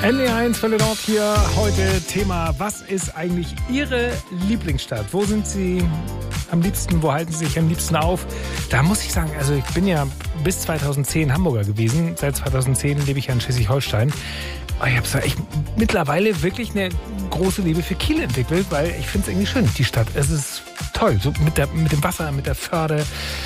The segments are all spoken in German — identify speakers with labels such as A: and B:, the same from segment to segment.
A: NDR1 Welle Nord hier. Heute Thema, was ist eigentlich Ihre Lieblingsstadt? Wo sind Sie am liebsten? Wo halten Sie sich am liebsten auf? Da muss ich sagen, also ich bin ja bis 2010 Hamburger gewesen. Seit 2010 lebe ich ja in Schleswig-Holstein. Aber ich habe mittlerweile wirklich eine große Liebe für Kiel entwickelt, weil ich finde es irgendwie schön, die Stadt. Es ist toll, so mit dem Wasser, mit der Förde.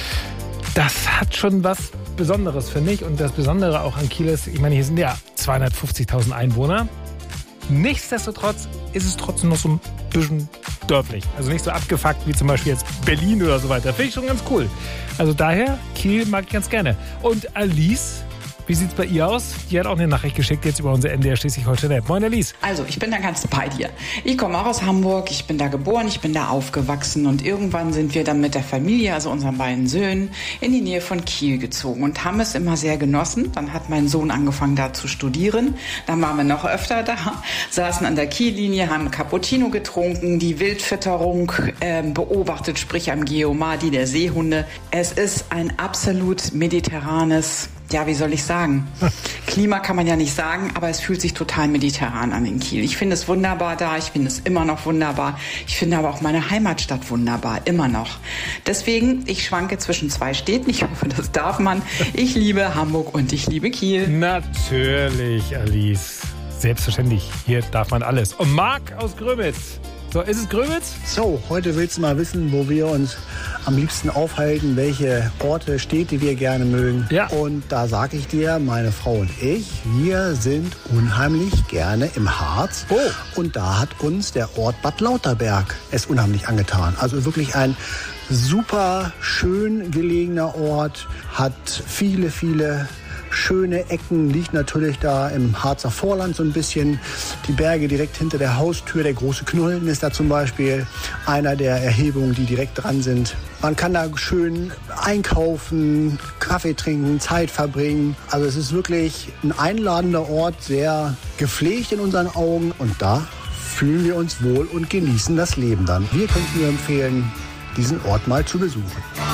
A: Das hat schon was Besonderes, finde ich. Und das Besondere auch an Kiel ist, ich meine, hier sind ja 250.000 Einwohner. Nichtsdestotrotz ist es trotzdem noch so ein bisschen dörflich. Also nicht so abgefuckt wie zum Beispiel jetzt Berlin oder so weiter. Finde ich schon ganz cool. Also daher, Kiel mag ich ganz gerne. Und Alice, wie sieht's bei ihr aus? Die hat auch eine Nachricht geschickt jetzt über unser NDR Schleswig-Holstein. Moin, Alice.
B: Also, ich bin da ganz bei dir. Ich komme auch aus Hamburg, ich bin da geboren, ich bin da aufgewachsen und irgendwann sind wir dann mit der Familie, also unseren beiden Söhnen, in die Nähe von Kiel gezogen und haben es immer sehr genossen. Dann hat mein Sohn angefangen da zu studieren, dann waren wir noch öfter da, saßen an der Kiellinie, haben Cappuccino getrunken, die Wildfütterung beobachtet, sprich am Geomar, der Seehunde. Es ist ein absolut mediterranes, ja, wie soll ich sagen? Klima kann man ja nicht sagen, aber es fühlt sich total mediterran an in Kiel. Ich finde es wunderbar da, ich finde es immer noch wunderbar. Ich finde aber auch meine Heimatstadt wunderbar, immer noch. Deswegen, ich schwanke zwischen zwei Städten, ich hoffe, das darf man. Ich liebe Hamburg und ich liebe Kiel.
A: Natürlich, Alice. Selbstverständlich, hier darf man alles. Und Marc aus Grömitz. So, ist es Grömitz?
C: So, heute willst du mal wissen, wo wir uns am liebsten aufhalten, welche Orte, Städte wir gerne mögen.
A: Ja.
C: Und da sage ich dir, meine Frau und ich, wir sind unheimlich gerne im Harz.
A: Oh.
C: Und da hat uns der Ort Bad Lauterberg es unheimlich angetan. Also wirklich ein super schön gelegener Ort, hat viele schöne Ecken, liegt natürlich da im Harzer Vorland so ein bisschen. Die Berge direkt hinter der Haustür, der große Knollen ist da zum Beispiel einer der Erhebungen, die direkt dran sind. Man kann da schön einkaufen, Kaffee trinken, Zeit verbringen. Also es ist wirklich ein einladender Ort, sehr gepflegt in unseren Augen. Und da fühlen wir uns wohl und genießen das Leben dann. Wir können nur empfehlen, diesen Ort mal zu besuchen.